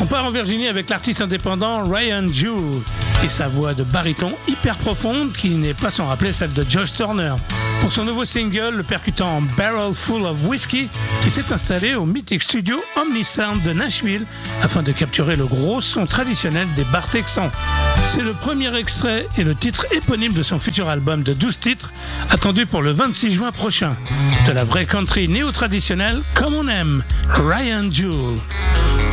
On part en Virginie avec l'artiste indépendant Ryan Jewell et sa voix de baryton hyper profonde qui n'est pas sans rappeler celle de Josh Turner. Pour son nouveau single, le percutant Barrel Full of Whiskey, il s'est installé au mythique studio Omnisound de Nashville afin de capturer le gros son traditionnel des bars texans. C'est le premier extrait et le titre éponyme de son futur album de 12 titres, attendu pour le 26 juin prochain. De la vraie country néo-traditionnelle comme on aime, Ryan Jewell.